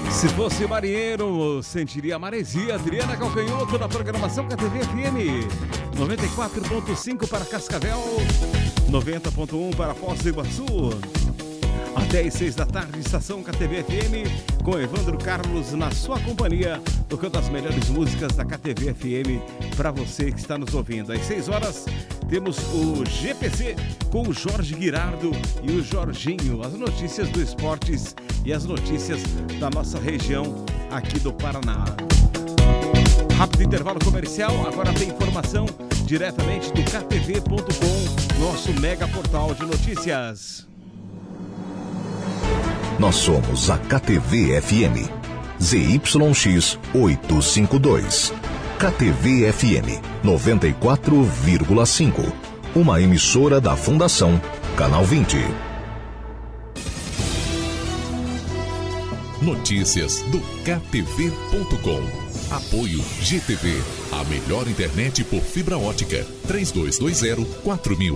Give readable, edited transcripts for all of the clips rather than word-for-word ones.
Se fosse marinheiro, sentiria a maresia. Adriana Calcanhoto na programação KTV FM. 94.5 para Cascavel, 90.1 para Foz do Iguaçu. Até às 6 da tarde, estação KTV FM, com Evandro Carlos na sua companhia, tocando as melhores músicas da KTV FM para você que está nos ouvindo. Às 6 horas, temos o GPC com o Jorge Guirardo e o Jorginho, as notícias do esportes e as notícias da nossa região aqui do Paraná. Rápido intervalo comercial, agora tem informação diretamente do ktv.com, nosso mega portal de notícias. Nós somos a KTV FM, ZYX 852. KTV FM 94,5. Uma emissora da Fundação Canal 20. Notícias do KTV.com. Apoio GTV, a melhor internet por fibra ótica. 3220-4000.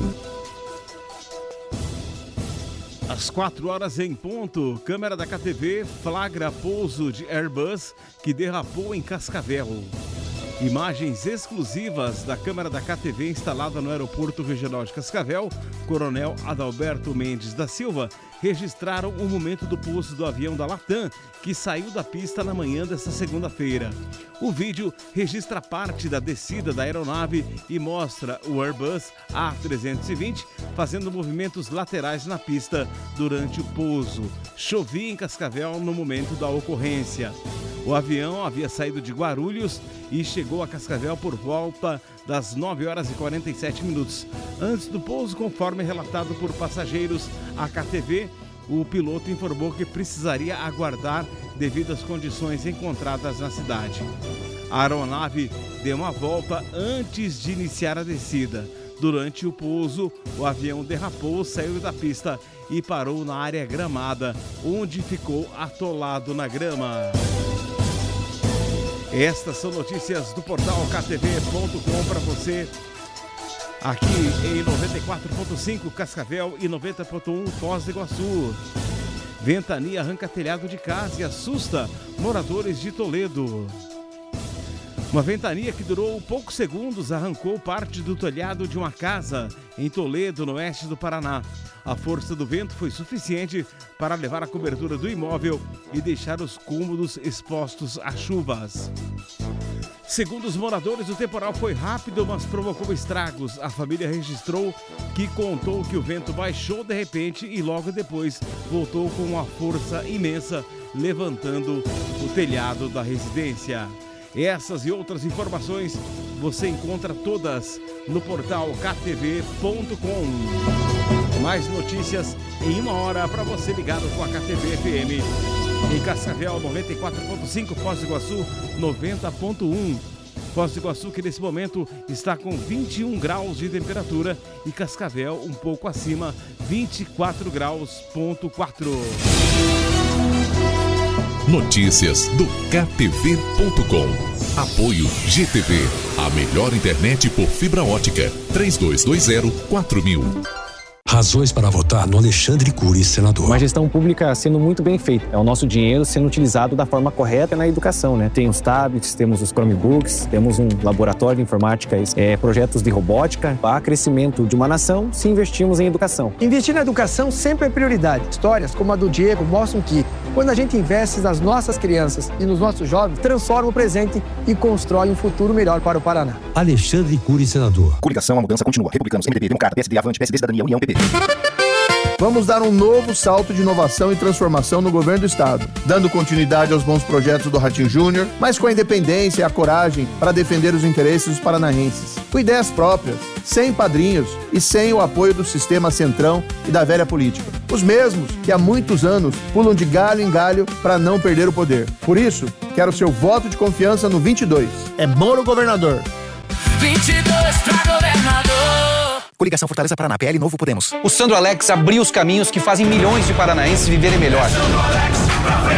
Às 4 horas em ponto, câmera da KTV flagra pouso de Airbus que derrapou em Cascavel. Imagens exclusivas da câmera da KTV instalada no Aeroporto Regional de Cascavel, Coronel Adalberto Mendes da Silva, registraram o momento do pouso do avião da Latam, que saiu da pista na manhã desta segunda-feira. O vídeo registra parte da descida da aeronave e mostra o Airbus A320 fazendo movimentos laterais na pista durante o pouso. Chovia em Cascavel no momento da ocorrência. O avião havia saído de Guarulhos e chegou a Cascavel por volta das 9 horas e 47 minutos. Antes do pouso, conforme relatado por passageiros à KTV, o piloto informou que precisaria aguardar devido às condições encontradas na cidade. A aeronave deu uma volta antes de iniciar a descida. Durante o pouso, o avião derrapou, saiu da pista e parou na área gramada, onde ficou atolado na grama. Estas são notícias do portal ktv.com para você, aqui em 94.5 Cascavel e 90.1 Foz do Iguaçu. Ventania arranca telhado de casa e assusta moradores de Toledo. Uma ventania que durou poucos segundos arrancou parte do telhado de uma casa em Toledo, no oeste do Paraná. A força do vento foi suficiente para levar a cobertura do imóvel e deixar os cômodos expostos a chuvas. Segundo os moradores, o temporal foi rápido, mas provocou estragos. A família registrou que contou que o vento baixou de repente e logo depois voltou com uma força imensa, levantando o telhado da residência. Essas e outras informações você encontra todas no portal ktv.com. Mais notícias em uma hora para você ligado com a KTV FM. Em Cascavel, 94.5, Foz do Iguaçu, 90.1. Foz do Iguaçu, que nesse momento está com 21 graus de temperatura, e Cascavel, um pouco acima, 24 graus,4. Notícias do KTV.com. Apoio GTV, a melhor internet por fibra ótica. 3220-4000. Razões para votar no Alexandre Cury, senador. Uma gestão pública sendo muito bem feita. É o nosso dinheiro sendo utilizado da forma correta na educação, né? Tem os tablets, temos os Chromebooks, temos um laboratório de informática, projetos de robótica. Há crescimento de uma nação se investirmos em educação. Investir na educação sempre é prioridade. Histórias como a do Diego mostram que, quando a gente investe nas nossas crianças e nos nossos jovens, transforma o presente e constrói um futuro melhor para o Paraná. Alexandre Cury, senador. Coligação, a mudança continua. Republicanos, MDB, Democrata, PSD, Avante, PSD, Cidadania, União, PP. Vamos dar um novo salto de inovação e transformação no governo do estado, dando continuidade aos bons projetos do Ratinho Júnior, mas com a independência e a coragem para defender os interesses dos paranaenses. Com ideias próprias, sem padrinhos e sem o apoio do sistema centrão e da velha política. Os mesmos que há muitos anos pulam de galho em galho para não perder o poder. Por isso, quero seu voto de confiança no 22. É Moro governador. 22 para governador. Coligação Fortaleza Paraná, PL Novo Podemos. O Sandro Alex abriu os caminhos que fazem milhões de paranaenses viverem melhor. Sandro Alex, pra frente.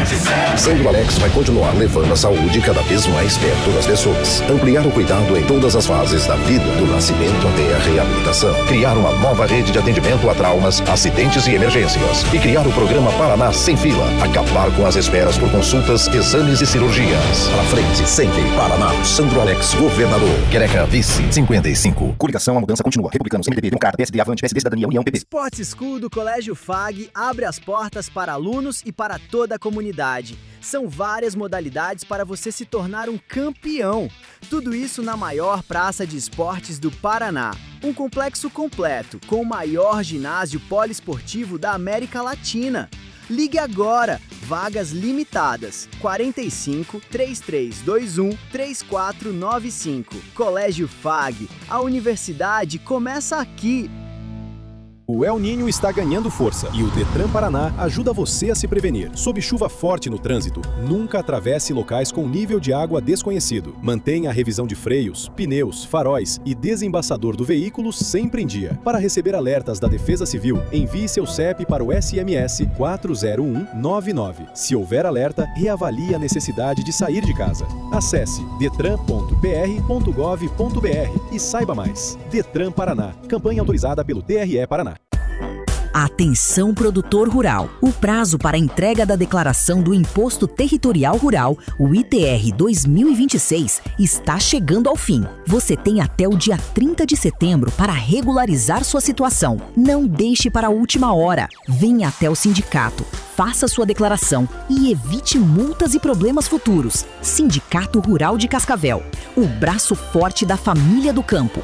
Sandro Alex vai continuar levando a saúde cada vez mais perto das pessoas. Ampliar o cuidado em todas as fases da vida, do nascimento até a reabilitação. Criar uma nova rede de atendimento a traumas, acidentes e emergências. E criar o programa Paraná Sem Fila. Acabar com as esperas por consultas, exames e cirurgias. Pra frente, sempre Paraná. Sandro Alex, governador. Quereca, vice, 55. Coligação, a mudança continua. Republicanos, MDB, Democrata, PSD, Avante, PSD, Cidadania, União, PP. Sport School do Colégio FAG abre as portas para alunos e para toda a comunidade. São várias modalidades para você se tornar um campeão. Tudo isso na maior praça de esportes do Paraná. Um complexo completo, com o maior ginásio poliesportivo da América Latina. Ligue agora, vagas limitadas, 45 3321 3495. Colégio FAG, a universidade começa aqui. O El Niño está ganhando força e o Detran Paraná ajuda você a se prevenir. Sob chuva forte no trânsito, nunca atravesse locais com nível de água desconhecido. Mantenha a revisão de freios, pneus, faróis e desembaçador do veículo sempre em dia. Para receber alertas da Defesa Civil, envie seu CEP para o SMS 40199. Se houver alerta, reavalie a necessidade de sair de casa. Acesse detran.pr.gov.br e saiba mais. Detran Paraná, campanha autorizada pelo TRE Paraná. Atenção, produtor rural. O prazo para a entrega da declaração do Imposto Territorial Rural, o ITR 2026, está chegando ao fim. Você tem até o dia 30 de setembro para regularizar sua situação. Não deixe para a última hora. Venha até o sindicato, faça sua declaração e evite multas e problemas futuros. Sindicato Rural de Cascavel, o braço forte da família do campo.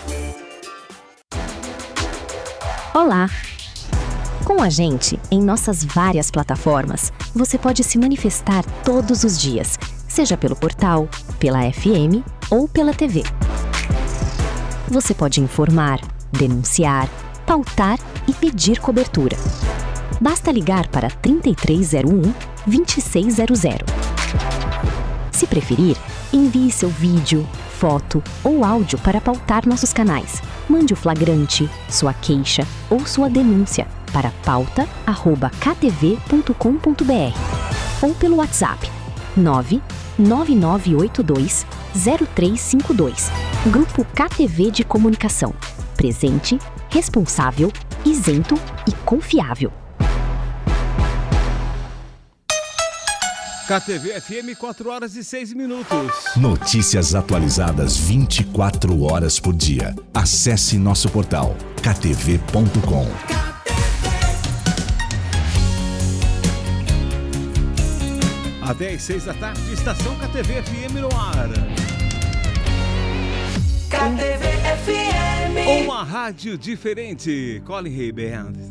Olá! Com a gente, em nossas várias plataformas, você pode se manifestar todos os dias, seja pelo portal, pela FM ou pela TV. Você pode informar, denunciar, pautar e pedir cobertura. Basta ligar para 3301-2600. Se preferir, envie seu vídeo, foto ou áudio para pautar nossos canais. Mande o flagrante, sua queixa ou sua denúncia para pauta@ktv.com.br ou pelo WhatsApp 999820352. Grupo KTV de Comunicação. Presente, responsável, isento e confiável. KTV FM, 4h06. Notícias atualizadas 24 horas por dia. Acesse nosso portal ktv.com. Até às 6 da tarde, estação KTV FM no ar. KTV FM. Uma rádio diferente. Colin Hay Band.